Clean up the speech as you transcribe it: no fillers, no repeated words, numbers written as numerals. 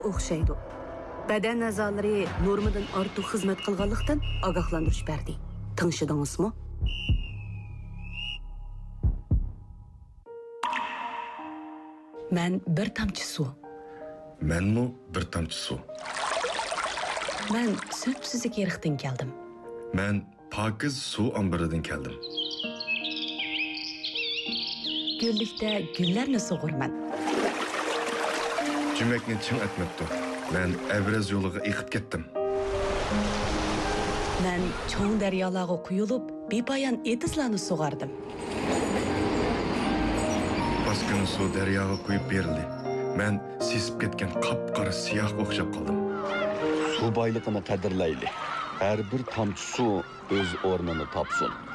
o'xshaydi. Badan a'zolari normadan ortiq xizmat qilganlikdan ogohlantirish berdi. Tinglashdingizmi? Men bir tomchi suv. Menmi bir tomchi suv. Men söpsüzlik yeriqdan keldim. Men pokiz suv ombiridan keldim. Gullikda gullarni sug'urman. Cümekni çın etmepti. Men Evraz yoluga eqib ketdim. Men cho'ng daryolarga quyilib, bepoyon etizlarni sug'ardim. Baskını suv daryoga quyib berildi. Men sesib ketgan qop-qora siyoh o'xshab qoldim. Su boyligini qadrlayli. Her bir tomchi suv o'z o'rnini topsin.